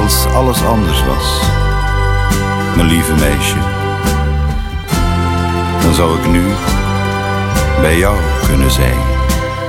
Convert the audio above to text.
Als alles anders was, mijn lieve meisje, dan zou ik nu bij jou kunnen zijn.